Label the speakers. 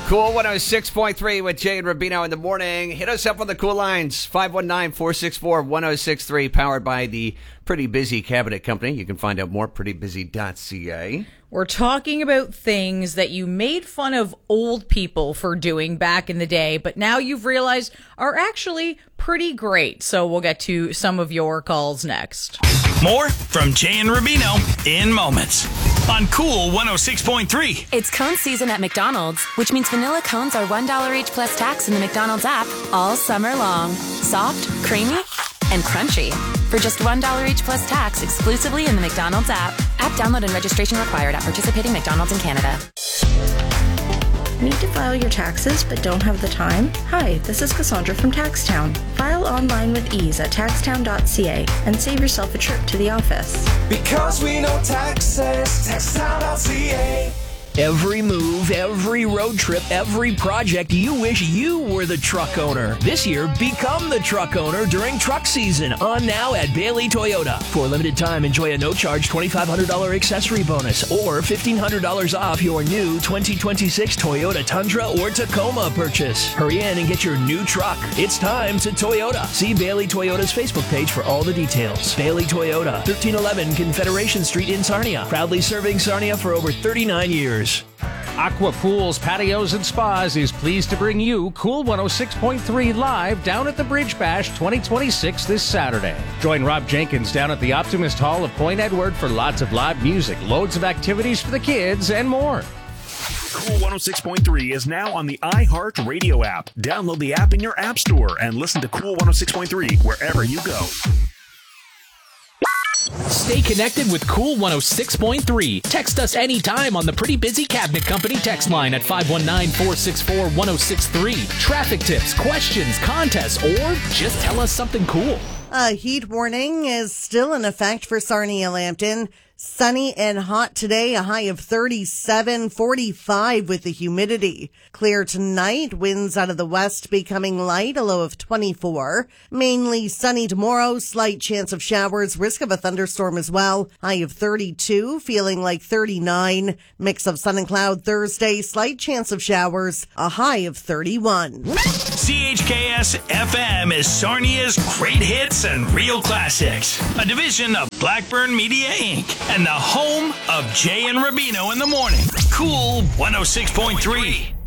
Speaker 1: Cool 106.3 with Jay and Rubino in the morning. Hit us up on the cool lines. 519-464-1063, powered by the Pretty Busy Cabinet Company. You can find out more at prettybusy.ca.
Speaker 2: We're talking about things that you made fun of old people for doing back in the day, but now you've realized are actually pretty great. So we'll get to some of your calls next.
Speaker 3: More from Jay and Rubino in moments on Cool 106.3.
Speaker 4: It's cone season at McDonald's, which means vanilla cones are $1 each plus tax in the McDonald's app all summer long. Soft, creamy, and crunchy. For just $1 each plus tax exclusively in the McDonald's app. App download and registration required at participating McDonald's in Canada.
Speaker 5: Need to file your taxes but don't have the time? Hi, this is Cassandra from Taxtown. File online with ease at taxtown.ca and save yourself a trip to the office.
Speaker 6: Because we know taxes, taxtown.ca.
Speaker 7: Every move, every road trip, every project, you wish you were the truck owner. This year, become the truck owner during truck season. On now at Bailey Toyota. For a limited time, enjoy a no-charge $2,500 accessory bonus or $1,500 off your new 2026 Toyota Tundra or Tacoma purchase. Hurry in and get your new truck. It's time to Toyota. See Bailey Toyota's Facebook page for all the details. Bailey Toyota, 1311 Confederation Street in Sarnia. Proudly serving Sarnia for over 39 years.
Speaker 8: Aqua Pools, Patios, and Spas is pleased to bring you Cool 106.3 live down at the Bridge Bash 2026 this Saturday. Join Rob Jenkins down at the Optimist Hall of Point Edward for lots of live music, loads of activities for the kids, and more.
Speaker 9: Cool 106.3 is now on the iHeart Radio app. Download the app in your app store and listen to Cool 106.3 wherever you go.
Speaker 10: Stay connected with Cool 106.3. Text us anytime on the Pretty Busy Cabinet Company text line at 519-464-1063. Traffic tips, questions, contests, or just tell us something cool.
Speaker 11: A heat warning is still in effect for Sarnia-Lambton. Sunny and hot today, a high of 37, 45 with the humidity. Clear tonight, winds out of the west becoming light, a low of 24. Mainly sunny tomorrow, slight chance of showers, risk of a thunderstorm as well. High of 32, feeling like 39. Mix of sun and cloud Thursday, slight chance of showers, a high of 31.
Speaker 3: CHKS FM is Sarnia's great hits and real classics. A division of Blackburn Media Inc. and the home of Jay and Rubino in the morning. Cool 106.3.